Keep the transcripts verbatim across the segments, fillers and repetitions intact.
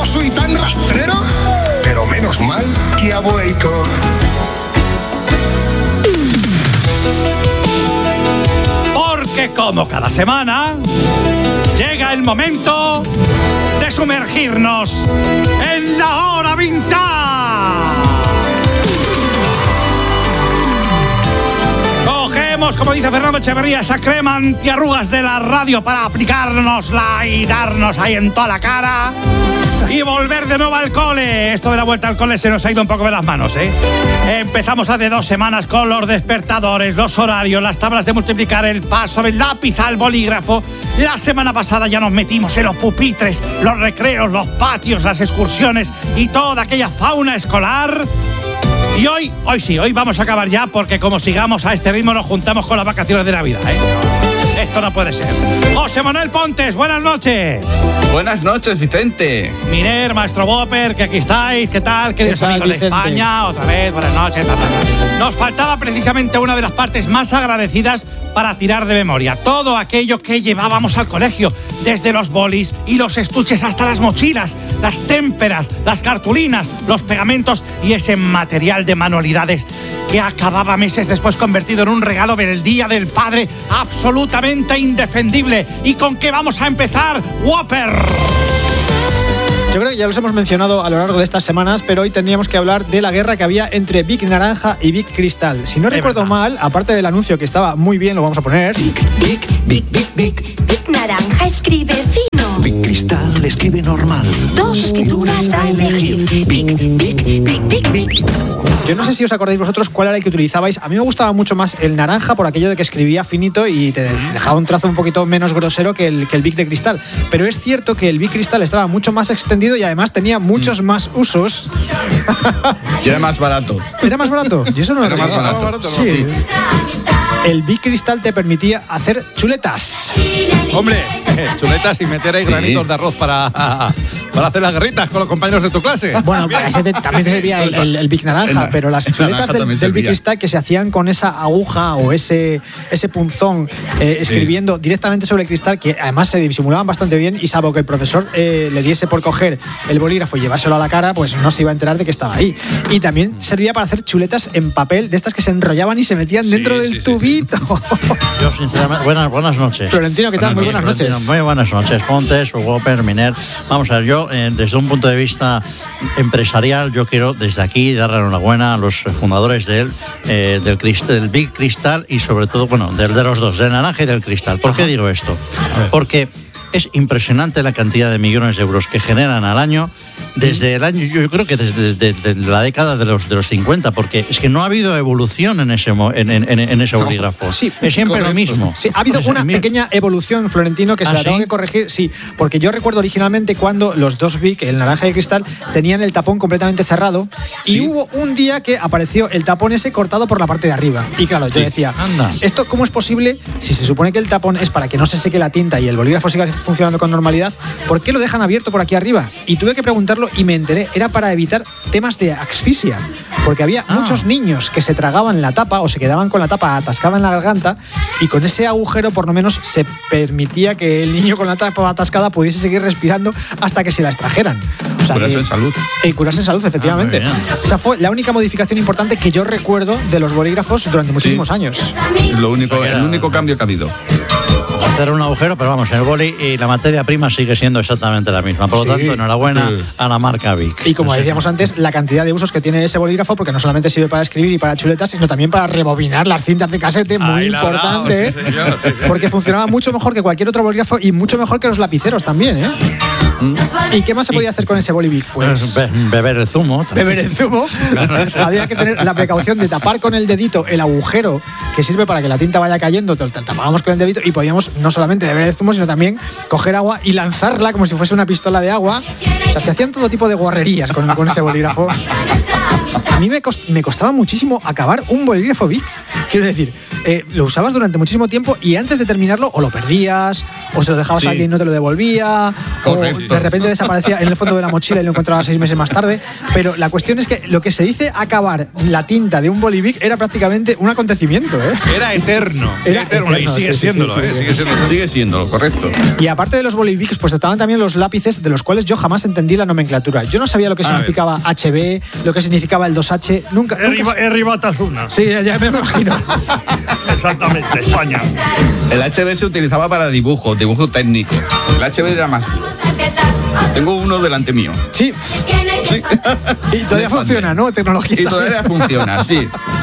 soy tan rastrero, pero menos mal que ha vuelto. Porque como cada semana, llega el momento de sumergirnos en la hora vintage. Cogemos, como dice Fernando Echeverría, esa crema antiarrugas de la radio para aplicárnosla y darnos ahí en toda la cara y volver de nuevo al cole. Esto de la vuelta al cole se nos ha ido un poco de las manos, ¿eh? Empezamos hace dos semanas con los despertadores, los horarios, las tablas de multiplicar, el paso del lápiz al bolígrafo. La semana pasada ya nos metimos en los pupitres, los recreos, los patios, las excursiones y toda aquella fauna escolar. Y hoy, hoy sí, hoy vamos a acabar ya, porque como sigamos a este ritmo nos juntamos con las vacaciones de Navidad, ¿eh? Esto no puede ser. José Manuel Pontes, buenas noches. Buenas noches, Vicente. Miner, maestro Boper, que aquí estáis, ¿qué tal? Queridos amigos de España, otra vez, buenas noches. Ta, ta, ta. Nos faltaba precisamente una de las partes más agradecidas para tirar de memoria. Todo aquello que llevábamos al colegio, desde los bolis y los estuches hasta las mochilas, las témperas, las cartulinas, los pegamentos y ese material de manualidades que acababa meses después convertido en un regalo del Día del Padre absolutamente indefendible. ¿Y con qué vamos a empezar, Whopper? Yo creo que ya los hemos mencionado a lo largo de estas semanas, pero hoy tendríamos que hablar de la guerra que había entre Bic Naranja y Bic Cristal. Si no recuerdo mal, aparte del anuncio que estaba muy bien, lo vamos a poner. Bic, Bic, Bic, Bic, Bic. Bic Naranja escribe fino. Bic Cristal escribe normal. Dos escrituras a elegir. Bic, Bic, Bic, Bic, Bic. Yo no sé si os acordáis vosotros cuál era el que utilizabais. A mí me gustaba mucho más el naranja por aquello de que escribía finito y te dejaba un trazo un poquito menos grosero que el, que el Bic de Cristal. Pero es cierto que el Bic Cristal estaba mucho más extendido y además tenía muchos más usos. Y era más barato. ¿Era más barato? Yo eso no lo Era más sabía. barato. Sí. Sí. El Bic Cristal te permitía hacer chuletas. Hombre, chuletas y meter ahí Sí. granitos de arroz para, para hacer las guerritas con los compañeros de tu clase. Bueno, para ese te- también te servía el, el, el Bic naranja, El- pero las el chuletas naranja del, también del Bic servía. Cristal que se hacían con esa aguja o ese, ese punzón eh, escribiendo directamente sobre el cristal, que además se disimulaban bastante bien y salvo que el profesor eh, le diese por coger el bolígrafo y llevárselo a la cara, pues no se iba a enterar de que estaba ahí. Y también servía para hacer chuletas en papel, de estas que se enrollaban y se metían Sí, dentro sí, del sí, tubito. Yo, sinceramente, buenas, buenas noches. Florentino, ¿qué tal? Muy buenas Florentino, noches. Muy buenas noches, Pontes, Whopper, Miner. Vamos a ver, yo, eh, desde un punto de vista empresarial, yo quiero desde aquí darle la enhorabuena a los fundadores del, eh, del, cristal, del Bic Cristal y sobre todo, bueno, del de los dos, del naranja y del cristal. ¿Por qué digo esto? Porque es impresionante la cantidad de millones de euros que generan al año desde el año, yo creo que desde, desde, desde la década de los de los cincuenta, porque es que no ha habido evolución en ese mo- en, en, en ese bolígrafo. Sí, es siempre lo mismo. Sí, ha habido Es una el mismo. pequeña evolución, Florentino, que se ¿Ah, la tengo sí? que corregir, sí, porque yo recuerdo originalmente cuando los dos Bic, el naranja y el cristal, tenían el tapón completamente cerrado y Sí. hubo un día que apareció el tapón ese cortado por la parte de arriba. Y claro, yo Sí. decía, Anda. ¿esto cómo es posible si se supone que el tapón es para que no se seque la tinta y el bolígrafo siga funcionando con normalidad? ¿Por qué lo dejan abierto por aquí arriba? Y tuve que preguntarlo y me enteré, era para evitar temas de asfixia, porque había Ah. muchos niños que se tragaban la tapa o se quedaban con la tapa atascada en la garganta y con ese agujero por lo menos se permitía que el niño con la tapa atascada pudiese seguir respirando hasta que se la extrajeran. O sea, Curarse que- en salud. Y curarse en salud, efectivamente. Ah, muy bien. Esa fue la única modificación importante que yo recuerdo de los bolígrafos durante muchísimos Sí. años. Lo único, el único cambio que ha habido. Hacer un agujero, pero vamos, el boli y la materia prima sigue siendo exactamente la misma. Por lo Sí. tanto, enhorabuena Sí. a la marca Bic. Y como Sí. decíamos antes, la cantidad de usos que tiene ese bolígrafo, porque no solamente sirve para escribir y para chuletas, sino también para rebobinar las cintas de casete, muy Ahí la ha dado, importante, sí, señor, sí, sí. porque funcionaba mucho mejor que cualquier otro bolígrafo y mucho mejor que los lapiceros también, ¿eh? ¿Y qué más se podía hacer con ese bolivic? Pues Be- beber el zumo. también. beber el zumo. Había que tener la precaución de tapar con el dedito el agujero que sirve para que la tinta vaya cayendo. Te te tapábamos con el dedito y podíamos no solamente beber el zumo, sino también coger agua y lanzarla como si fuese una pistola de agua. O sea, se hacían todo tipo de guarrerías con, con ese bolígrafo. A mí me, cost- me costaba muchísimo acabar un bolígrafo Bic. Quiero decir, eh, lo usabas durante muchísimo tiempo y antes de terminarlo o lo perdías o se lo dejabas Sí. a alguien y no te lo devolvía, Correcto. o de repente desaparecía en el fondo de la mochila y lo encontrabas seis meses más tarde. Pero la cuestión es que lo que se dice acabar la tinta de un bolivic era prácticamente un acontecimiento, ¿eh? Era eterno. Era eterno, y eterno, sigue sí, sí, siéndolo, sí, sí, ¿eh? sí. Sigue siéndolo. Sigue siendo, correcto. Y aparte de los bolivics, pues estaban también los lápices de los cuales yo jamás entendí la nomenclatura. Yo no sabía lo que A significaba H B, lo que significaba el dos H, nunca. nunca... Es Ribatasuna. Sí, ya, ya me imagino. Exactamente, España. El H B se utilizaba para dibujo, dibujo técnico. El H B era más. Tengo uno delante mío. Sí. Sí. Y todavía funciona, ¿no? Tecnología. Y todavía funciona, sí.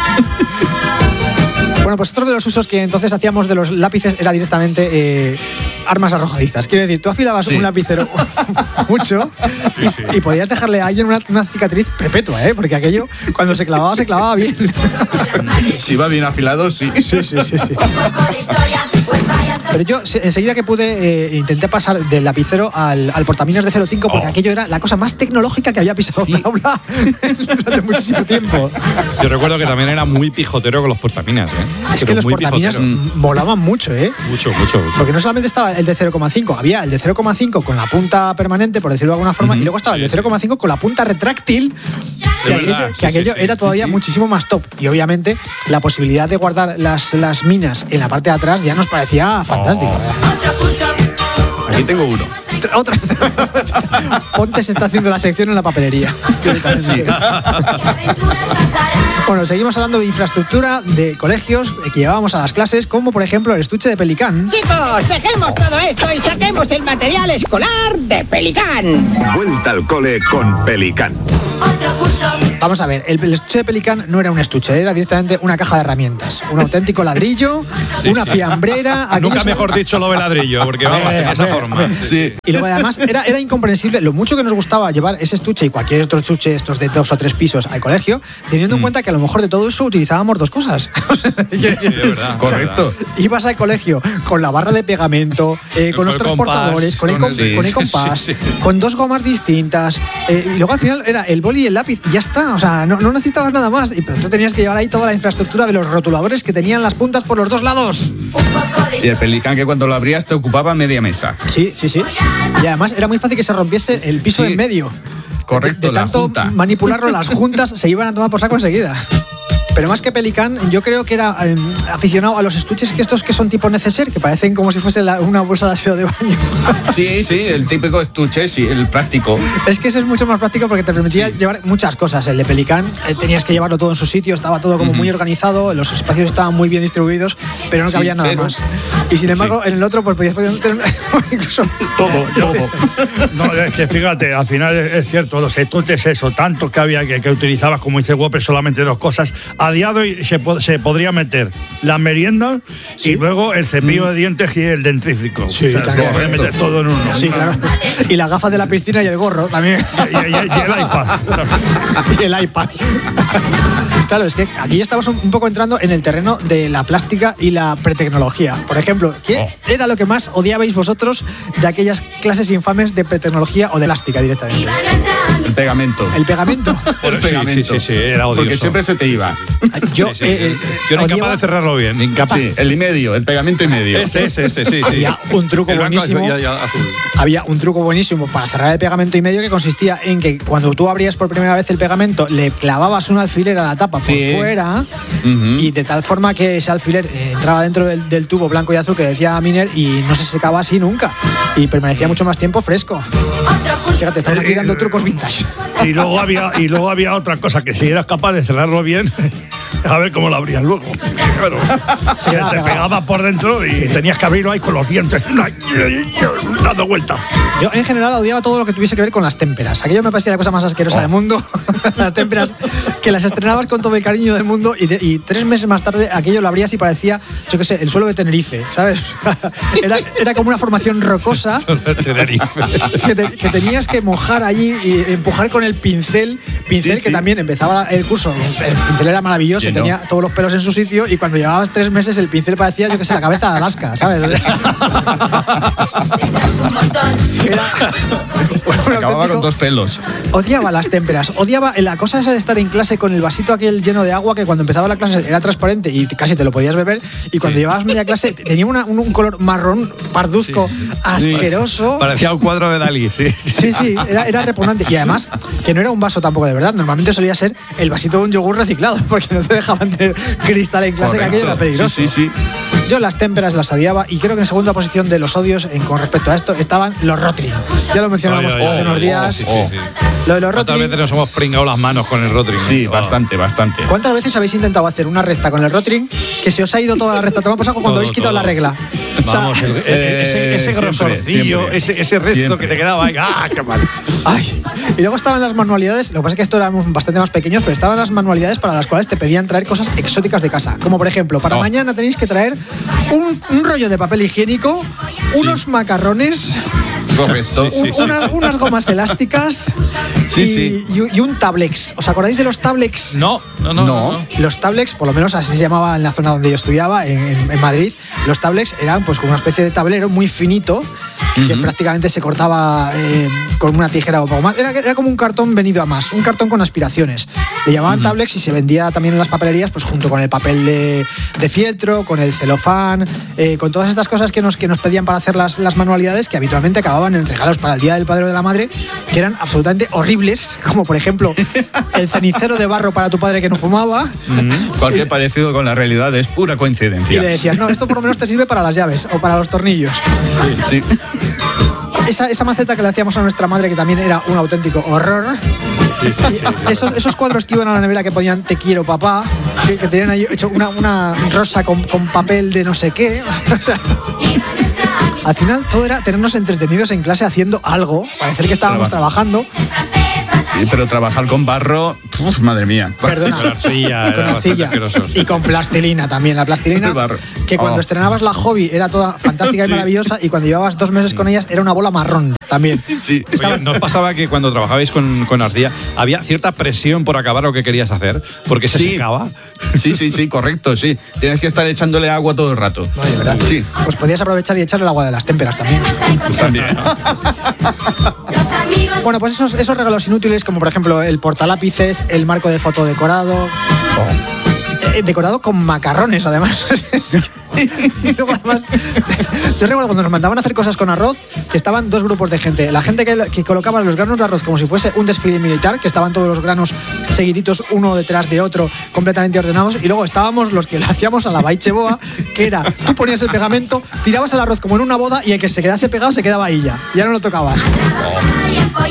Bueno, pues otro de los usos que entonces hacíamos de los lápices era directamente eh, armas arrojadizas. Quiero decir, tú afilabas Sí. un lapicero mucho y, sí. y podías dejarle a alguien una, una cicatriz perpetua, ¿eh? Porque aquello, cuando se clavaba, se clavaba bien. Si va bien afilado, sí. Sí, sí, sí, sí. Pero yo se- enseguida que pude eh, intenté pasar del lapicero al, al portaminas de cero cinco porque Oh. aquello era la cosa más tecnológica que había pisado Sí. el aula durante muchísimo tiempo. Yo recuerdo que también era muy pijotero con los portaminas, ¿eh? Es que Pero los muy portaminas pijotero. molaban mucho, ¿eh? Mucho, mucho, mucho. Porque no solamente estaba el de cero coma cinco, había el de cero coma cinco con la punta permanente, por decirlo de alguna forma, y luego estaba el de sí, cero coma cinco con la punta retráctil, que verdad, aquello, sí, que aquello sí, sí, era sí, todavía sí. muchísimo más top. Y obviamente la posibilidad de guardar las, las minas en la parte de atrás ya nos parecía fantástico. Aquí tengo uno. Otra. Ponte se está haciendo la sección en la papelería. Sí. Bueno, seguimos hablando de infraestructura de colegios que llevábamos a las clases, como por ejemplo el estuche de Pelicán. Chicos, dejemos todo esto y saquemos el material escolar de Pelicán. Vuelta al cole con Pelicán. Vamos a ver, el, el estuche de Pelicán no era un estuche, era directamente una caja de herramientas. Un auténtico ladrillo, una fiambrera. Nunca aquellos- mejor dicho lo veladrillo, porque vamos, Eh, de esa hombre, forma. Sí. Y luego además era, era incomprensible lo mucho que nos gustaba llevar ese estuche y cualquier otro estuche, estos de dos o tres pisos, al colegio, teniendo en cuenta que a lo mejor de todo eso utilizábamos dos cosas. Sí, es verdad. Correcto. Ibas al colegio con la barra de pegamento, eh, con Con los el transportadores, compás, con el, con com- el- con el sí, compás, sí, sí. con dos gomas distintas. eh, y luego al final era el boli y el lápiz y ya está. O sea, no, no necesitabas nada más. Y pero tú tenías que llevar ahí toda la infraestructura de los rotuladores que tenían las puntas por los dos lados. Y el Pelicán que cuando lo abrías te ocupaba media mesa. Sí, sí, sí. Y además era muy fácil que se rompiese el piso Sí. en medio. Correcto, de, de la tanto junta. manipularlo, las juntas se iban a tomar por saco enseguida. Pero más que Pelicán, yo creo que era eh, aficionado a los estuches que estos que son tipo neceser, que parecen como si fuese la- una bolsa de aseo de baño. Sí, sí, el típico estuche, sí, el práctico. Es que ese es mucho más práctico porque te permitía llevar muchas cosas. El de Pelicán eh, tenías que llevarlo todo en su sitio, estaba todo como muy organizado, los espacios estaban muy bien distribuidos, pero no Sí, cabía nada pero- más. Y sin embargo, en el otro pues podías poner incluso Todo, todo. No, es que fíjate, al final es, es cierto, los estuches, eso, tanto que había que, que utilizabas, como dice Whopper, solamente dos cosas. A día de hoy se, po- se podría meter la merienda y luego el cepillo de dientes y el dentífrico. Sí, o sea, también. se puede meter todo en uno. Sí, claro. Y las gafas de la piscina y el gorro también. Y, y- y el iPad. Y el iPad. Claro, es que aquí ya estamos un un poco entrando en el terreno de la plástica y la pretecnología. Por ejemplo, ¿qué era lo que más odiabais vosotros de aquellas clases infames de pretecnología o de plástica directamente? El pegamento. El pegamento. El Sí, pegamento. sí, sí, sí, era odioso. Porque siempre se te iba. Yo, Sí, sí. eh, eh, Yo era incapaz odiaba- de cerrarlo bien, incapaz. Sí, el y medio, el pegamento y medio. Ese, ese, ese, sí, sí. Había un truco El blanco buenísimo. y- y- y azul. Había un truco buenísimo para cerrar el pegamento y medio que consistía en que cuando tú abrías por primera vez el pegamento le clavabas un alfiler a la tapa por Sí. fuera Ujú. y de tal forma que ese alfiler eh, entraba dentro del, del tubo blanco y azul que decía Miner y no se secaba así nunca y permanecía mucho más tiempo fresco. Fíjate, estamos aquí dando trucos vintage. Y luego había y luego había otra cosa, que si eras capaz de cerrarlo bien, a ver cómo lo abrías luego. Claro, se quedaba te pegado. pegaba por dentro y tenías que abrirlo ahí con los dientes, dando vuelta. Yo en general odiaba todo lo que tuviese que ver con las témperas. Aquello me parecía la cosa más asquerosa del mundo. Las témperas que las estrenabas con todo el cariño del mundo y, de- y tres meses más tarde aquello lo abrías y parecía, yo qué sé, el suelo de Tenerife, ¿sabes? Era, era como una formación rocosa que, te- que tenías que mojar allí y empujar con el pincel. Pincel Sí, que sí. también empezaba el curso. El pincel era maravilloso, Lleno. tenía todos los pelos en su sitio y cuando llevabas tres meses el pincel parecía, yo qué sé, la cabeza de Alaska, ¿sabes? Era un Acababa auténtico- con dos pelos. Odiaba las témperas, odiaba la cosa esa de estar en clase con el vasito aquel lleno de agua que cuando empezaba la clase era transparente y casi te lo podías beber, y cuando sí. llevabas media clase tenía una, un, un color marrón parduzco sí. asqueroso. Parecía un cuadro de Dalí, sí. Sí, sí, era, era repugnante. Y además, que no era un vaso tampoco de verdad, normalmente solía ser el vasito de un yogur reciclado, porque no te dejaban tener cristal en clase, correcto, que aquello era peligroso. Sí, sí, sí. Yo las témperas las odiaba, y creo que en segunda posición de los odios en, con respecto a esto estaban los Rotring. Ya lo mencionábamos hace unos días. Oh, sí, sí, sí. Lo de los Rotring. ¿Cuántas veces nos hemos pringado las manos con el Rotring? Sí, oh. bastante, bastante. ¿Cuántas veces habéis intentado hacer una recta con el Rotring que se os ha ido toda la recta? Tomamos algo cuando todo, habéis quitado todo. La regla. Vamos, o sea, el, eh, ese, ese grosorcillo, ese, ese resto siempre. Que te quedaba ahí. ¡Ah, qué mal! Ay. Y luego estaban las manualidades, lo que pasa es que esto éramos bastante más pequeños, pero estaban las manualidades para las cuales te pedían traer cosas exóticas de casa. Como por ejemplo, para oh. mañana tenéis que traer un, un rollo de papel higiénico, sí. unos macarrones. Correcto. Un, sí, sí, una, sí. Unas gomas elásticas sí, y, sí. Y, y un tablex. ¿Os acordáis de los tablex? No, no, no, no, no. Los tablex, por lo menos así se llamaba en la zona donde yo estudiaba, en, en, en Madrid. Los tablex eran pues como una especie de tablero muy finito, uh-huh. que prácticamente se cortaba eh, con una tijera o poco más. Era, era como un cartón venido a más, un cartón con aspiraciones. Le llamaban uh-huh. tablex y se vendía también en las papelerías, pues junto con el papel de, de fieltro, con el celofán, eh, con todas estas cosas que nos, que nos pedían para hacer las, las manualidades, que habitualmente acababan en regalos para el Día del Padre o de la Madre, que eran absolutamente horribles, como por ejemplo el cenicero de barro para tu padre que no fumaba. Mm, cualquier y, parecido con la realidad es pura coincidencia. Y le decían, no, esto por lo menos te sirve para las llaves o para los tornillos. Sí, sí. Esa, esa maceta que le hacíamos a nuestra madre, que también era un auténtico horror. Sí, sí, sí, sí, esos, esos cuadros que iban a la nevera que ponían te quiero papá, que, que tenían ahí hecho una, una rosa con, con papel de no sé qué. O sea, al final todo era tenernos entretenidos en clase haciendo algo, parecer que estábamos Trabajo. trabajando. Sí, pero trabajar con barro, uf, madre mía. Perdona. Con arcilla, y con arcilla. Y con plastilina también. La plastilina, que cuando oh. estrenabas la Hobby era toda fantástica y sí. maravillosa, y cuando llevabas dos meses con ellas era una bola marrón también. Sí. Oye, ¿no os pasaba que cuando trabajabais con, con arcilla había cierta presión por acabar lo que querías hacer? Porque se sí. secaba. Sí, sí, sí, correcto, sí. Tienes que estar echándole agua todo el rato. No, de verdad. Sí. Pues podías aprovechar y echarle el agua de las témperas también. También. Bueno, pues esos, esos regalos inútiles, como por ejemplo el portalápices, el marco de foto decorado. Oh. Eh, decorado con macarrones, además. Y luego, además, yo recuerdo cuando nos mandaban a hacer cosas con arroz, que estaban dos grupos de gente. La gente que, que colocaba los granos de arroz como si fuese un desfile militar, que estaban todos los granos seguiditos uno detrás de otro, completamente ordenados. Y luego estábamos los que le hacíamos a la baicheboa, que era, tú ponías el pegamento, tirabas el arroz como en una boda, y el que se quedase pegado se quedaba ahí ya. Ya no lo tocabas. Oh.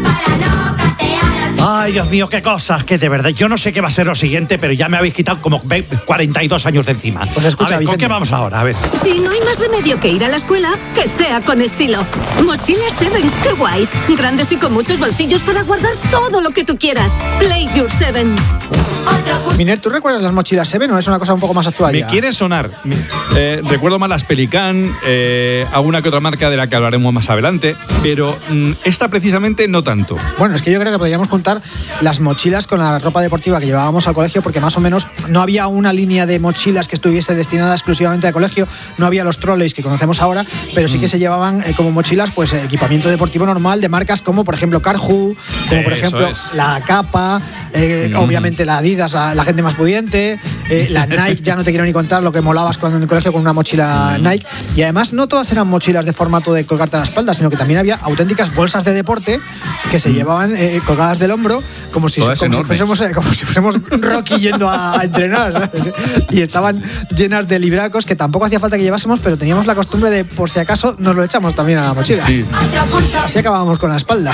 Ay, Dios mío, qué cosas, que de verdad, yo no sé qué va a ser lo siguiente, pero ya me habéis quitado como cuarenta y dos años de encima. Pues escucha, a ver, ¿con Vicente. qué vamos ahora? A ver. Si no hay más remedio que ir a la escuela, que sea con estilo. Mochilas Seven, qué guays. Grandes y con muchos bolsillos para guardar todo lo que tú quieras. Play Your Seven. Miner, ¿tú recuerdas las mochilas Seven o es una cosa un poco más actual? Me ya? quiere sonar. Eh, recuerdo más las Pelican, eh, alguna que otra marca de la que hablaremos más adelante, pero mm, esta precisamente no tanto. Bueno, es que yo creo que podríamos juntar las mochilas con la ropa deportiva que llevábamos al colegio, porque más o menos no había una línea de mochilas que estuviese destinada exclusivamente al colegio, no había los trolleys que conocemos ahora, pero sí que se llevaban eh, como mochilas pues equipamiento deportivo normal de marcas como por ejemplo Carhu, como por Eso ejemplo es. la Kappa, eh, mm. obviamente la Adidas, la, la gente más pudiente, eh, la Nike, ya no te quiero ni contar lo que molabas cuando en el colegio con una mochila mm. Nike, y además no todas eran mochilas de formato de colgarte a la espalda, sino que también había auténticas bolsas de deporte que se mm. llevaban eh, colgadas del hombro, como si, como si, fuésemos, como si fuésemos Rocky yendo a, a entrenar, ¿sabes? Y estaban llenas de libracos que tampoco hacía falta que llevásemos, pero teníamos la costumbre de, por si acaso, nos lo echamos también a la mochila. Sí. Así acabábamos con la espalda.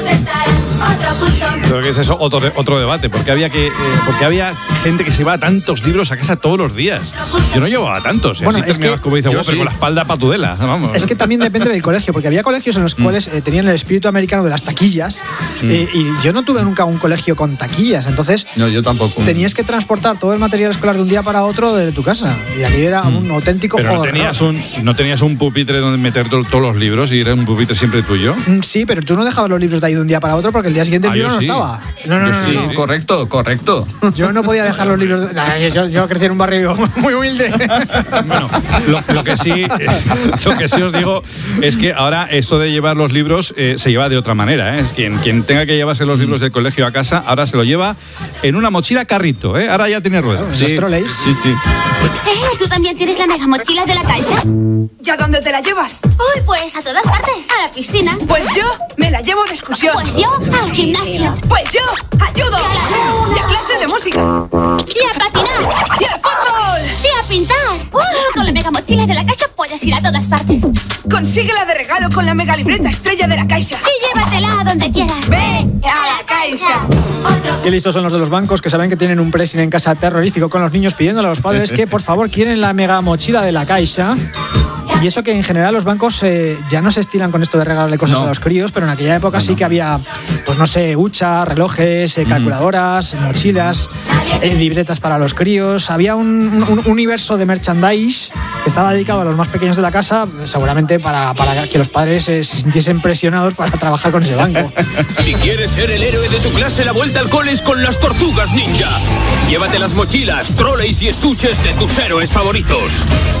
Creo que es eso otro, de, otro debate, porque había que eh, porque había gente que se llevaba tantos libros a casa todos los días. Yo no llevaba tantos. Bueno, así es que, como dice, yo sí. sí. con la espalda patudela. Vamos. Es que también depende del colegio, porque había colegios en los cuales eh, tenían el espíritu americano de las taquillas, mm. eh, y yo no tuve nunca un colegio con taquillas, entonces no, yo tampoco. Tenías que transportar todo el material escolar de un día para otro de tu casa, y aquí era mm. un auténtico Pero no horror. tenías un no tenías un pupitre donde meter to- todos los libros y era un pupitre siempre tuyo. Mm, sí, pero tú no dejabas los libros de ahí de un día para otro porque el día siguiente el ah, libro no sí. estaba. No, no, yo no, sí. no, no. Correcto, correcto. Yo no podía dejar los libros. Yo, yo crecí en un barrio muy humilde. Bueno, lo, lo que sí, lo que sí os digo es que ahora esto de llevar los libros eh, se lleva de otra manera. ¿eh? Es quien, quien tenga que llevarse los libros del colegio a casa, ahora se lo lleva en una mochila carrito. ¿eh? Ahora ya tiene ruedas. Sí, troleys. Sí, sí. Eh, ¿tú también tienes la mega mochila de la Caixa? ¿Y a dónde te la llevas? Uy, pues a todas partes. A la piscina. Pues yo me la llevo de excursión. Pues yo al gimnasio. Pues yo ayudo. Y a clase de música. Y a patinar. Y al fútbol. Y a pintar. Uh, con la mega mochila de la Caixa puedes ir a todas partes. Consíguela de regalo con la mega libreta estrella de la Caixa. Y llévatela a donde quieras. ¡Ve a la Caixa! Qué listos son los de los bancos que saben que tienen un pressing en casa terrorífico con los niños pidiéndole a los padres que por favor quieren la mega mochila de la Caixa. Y eso que en general los bancos eh, ya no se estilan con esto de regalarle cosas no. a los críos, pero en aquella época no, sí que había, pues no sé, hucha, relojes, eh, calculadoras, mm. mochilas, eh, libretas para los críos. Había un, un, un universo de merchandise que estaba dedicado a los más pequeños de la casa, seguramente para, para que los padres eh, se sintiesen presionados para trabajar con ese banco. Si quieres ser el héroe de tu clase, la vuelta al cole es con las Tortugas Ninja. Llévate las mochilas, troleys y estuches de tus héroes favoritos.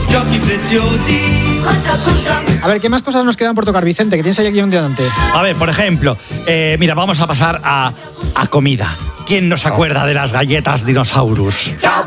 A ver, ¿qué más cosas nos quedan por tocar, Vicente? Que tienes ahí aquí un diamante. A ver, por ejemplo, eh, mira, vamos a pasar a, a comida. ¿Quién no se acuerda de las galletas Dinosaurus?